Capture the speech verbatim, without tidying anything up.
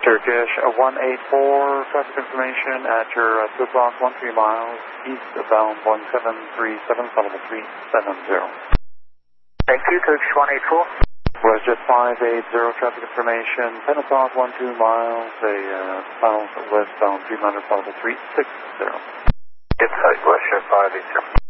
Turkish uh, one eight four, traffic information at your uh, two o'clock, one three miles, east of bound one seven three seven, level three seven zero. Thank you, Turkish one eight four. WestJet five eight zero, traffic information, ten o'clock, one two miles, a uh, south westbound three hundred, level three six zero. Good site, WestJet five eight zero.